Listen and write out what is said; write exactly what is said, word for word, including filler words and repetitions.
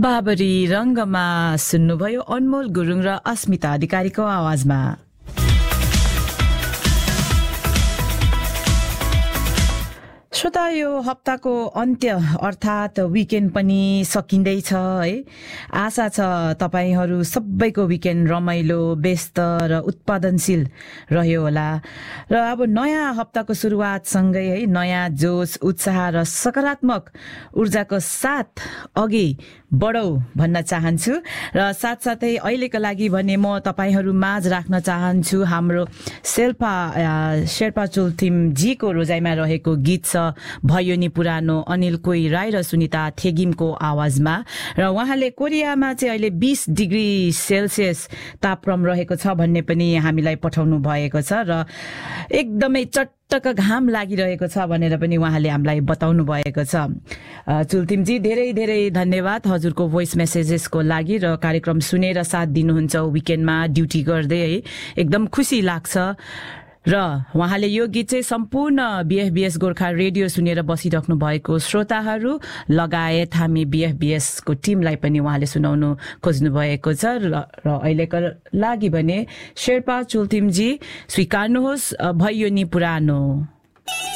बाबरी रंगमा सुन्नुभयो अनमोल गुरुङ र अस्मिता अधिकारीको आवाजमा। श्रोता, यो हप्ताको अन्त्य अर्थात विकेन्ड पनि सकिँदैछ है। आशा छ तपाईहरू सबैको विकेन्ड रमाइलो, व्यस्त र उत्पादनशील रह्यो होला। र अब नयाँ हप्ताको सुरुवात सँगै है नयाँ जोश, उत्साह र सकारात्मक ऊर्जाको साथ अघि बढौ भन्न चाहन्छु। र साथसाथै अहिलेका लागि भने म तपाईहरू माझ राख्न चाहन्छु हाम्रो शेर्पा शेर्पा चुल्थिम जीको रोजाइमा रहेको गीत छ भयो नि पुरानो, अनिल कोई राई र सुनिता थेगिमको आवाजमा। र उहाँले कोरियामा चाहिँ अहिले बीस डिग्री सेल्सियस तापक्रम रहेको छ भन्ने पनि हामीलाई पठाउनु भएको छ र एकदमै चट्टक घाम लागिरहेको छ भनेर पनि उहाँले हामीलाई बताउनु भएको छ। चुल्थिमजी धेरै धेरै धन्यवाद हजुरको भोइस मेसेजेसको लागि र कार्यक्रम सुनेर साथ दिनुहुन्छ विकेन्डमा ड्युटी गर्दै है, एकदम खुसी लाग्छ। र उहाँले यो गीत चाहिँ सम्पूर्ण बीएफबीएस गोर्खा रेडियो सुनेर बसिराख्नु भएको श्रोताहरू लगायत हामी बीएफबीएस को टिमलाई पनि उहाँले सुनाउनु खोज्नु भएको छ। र अहिलेको लागि भने शेर्पा चुल्थिमजी स्वीकार्नुहोस् भयो नि पुरानो।